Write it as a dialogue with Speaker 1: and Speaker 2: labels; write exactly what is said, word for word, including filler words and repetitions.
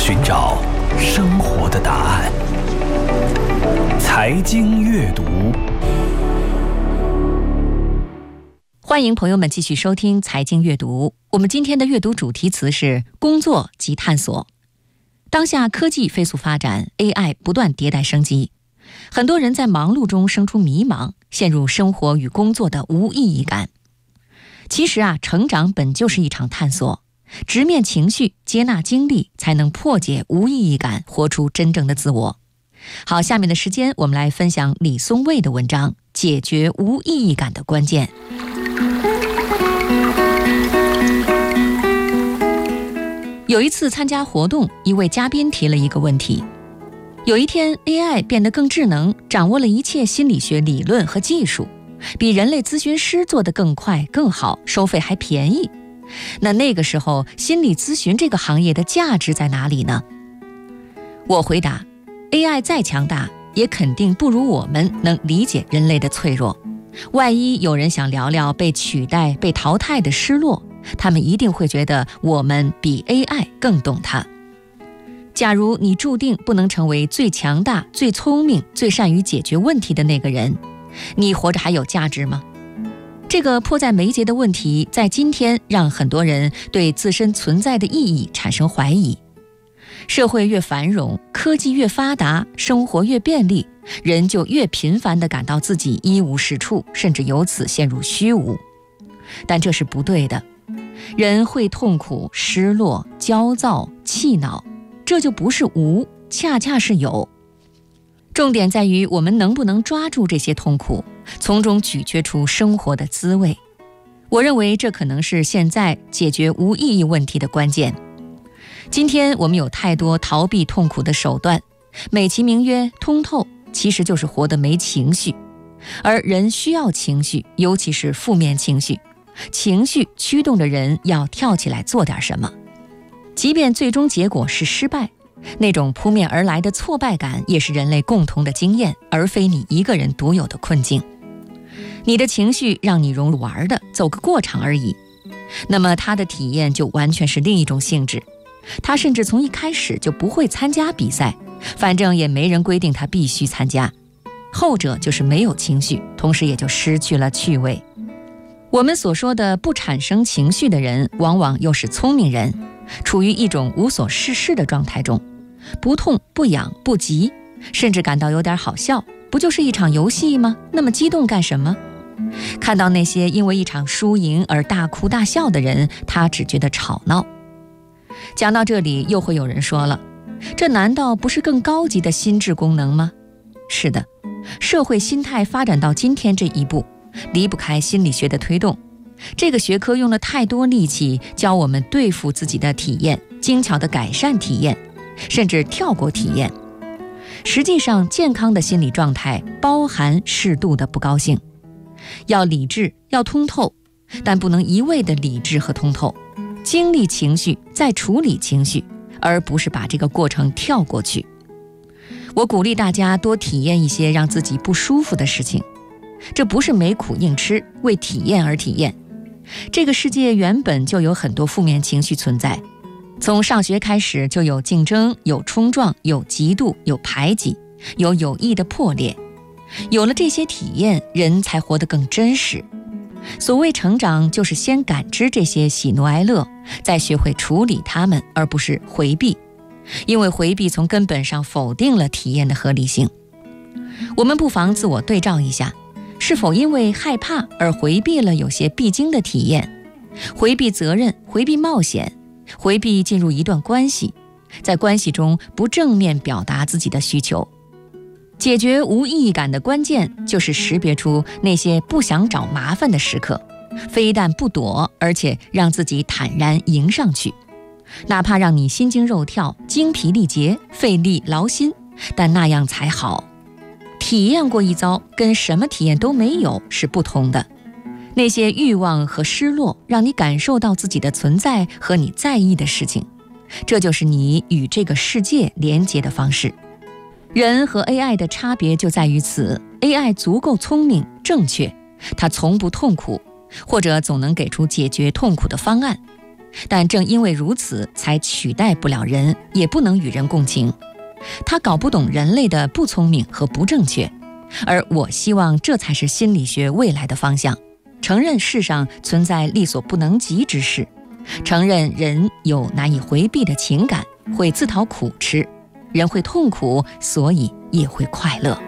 Speaker 1: 寻找生活的答案。财经阅读，
Speaker 2: 欢迎朋友们继续收听财经阅读。我们今天的阅读主题词是工作及探索。当下科技飞速发展， A I 不断迭代升级，很多人在忙碌中生出迷茫，陷入生活与工作的无意义感。其实啊，成长本就是一场探索，直面情绪，接纳经历，才能破解无意义感，活出真正的自我。好，下面的时间我们来分享李松蔚的文章《解决无意义感的关键》。有一次参加活动，一位嘉宾提了一个问题：有一天 A I 变得更智能，掌握了一切心理学理论和技术，比人类咨询师做得更快更好，收费还便宜，那那个时候心理咨询这个行业的价值在哪里呢？我回答， A I 再强大也肯定不如我们能理解人类的脆弱。万一有人想聊聊被取代被淘汰的失落，他们一定会觉得我们比 A I 更懂它。假如你注定不能成为最强大最聪明最善于解决问题的那个人，你活着还有价值吗？这个迫在眉睫的问题在今天让很多人对自身存在的意义产生怀疑。社会越繁荣，科技越发达，生活越便利，人就越频繁地感到自己一无是处，甚至由此陷入虚无。但这是不对的，人会痛苦、失落、焦躁、气恼，这就不是无，恰恰是有。重点在于我们能不能抓住这些痛苦，从中咀嚼出生活的滋味。我认为这可能是现在解决无意义问题的关键。今天我们有太多逃避痛苦的手段，美其名曰通透，其实就是活得没情绪。而人需要情绪，尤其是负面情绪，情绪驱动着人要跳起来做点什么。即便最终结果是失败，那种扑面而来的挫败感也是人类共同的经验，而非你一个人独有的困境。你的情绪让你融入玩的，走个过场而已，那么它的体验就完全是另一种性质。他甚至从一开始就不会参加比赛，反正也没人规定他必须参加。后者就是没有情绪，同时也就失去了趣味。我们所说的不产生情绪的人，往往又是聪明人，处于一种无所事事的状态中，不痛不痒不急，甚至感到有点好笑，不就是一场游戏吗？那么激动干什么？看到那些因为一场输赢而大哭大笑的人，他只觉得吵闹。讲到这里，又会有人说了，这难道不是更高级的心智功能吗？是的，社会心态发展到今天这一步，离不开心理学的推动。这个学科用了太多力气教我们对付自己的体验，精巧地改善体验，甚至跳过体验。实际上，健康的心理状态包含适度的不高兴，要理智，要通透，但不能一味的理智和通透，经历情绪再处理情绪，而不是把这个过程跳过去。我鼓励大家多体验一些让自己不舒服的事情，这不是没苦硬吃，为体验而体验。这个世界原本就有很多负面情绪存在，从上学开始就有竞争，有冲撞，有嫉妒，有排挤，有有意的破裂。有了这些体验，人才活得更真实。所谓成长，就是先感知这些喜怒哀乐，再学会处理它们，而不是回避。因为回避从根本上否定了体验的合理性。我们不妨自我对照一下，是否因为害怕而回避了有些必经的体验，回避责任，回避冒险，回避进入一段关系，在关系中不正面表达自己的需求。解决无意义感的关键就是识别出那些不想找麻烦的时刻，非但不躲，而且让自己坦然迎上去，哪怕让你心惊肉跳，精疲力竭，费力劳心，但那样才好。体验过一遭跟什么体验都没有是不同的。那些欲望和失落让你感受到自己的存在和你在意的事情，这就是你与这个世界连接的方式。人和 A I 的差别就在于此， A I 足够聪明正确，它从不痛苦，或者总能给出解决痛苦的方案。 但正因为如此，才取代不了人，也不能与人共情。他搞不懂人类的不聪明和不正确，而我希望这才是心理学未来的方向。承认世上存在力所不能及之事，承认人有难以回避的情感，会自讨苦吃，人会痛苦，所以也会快乐。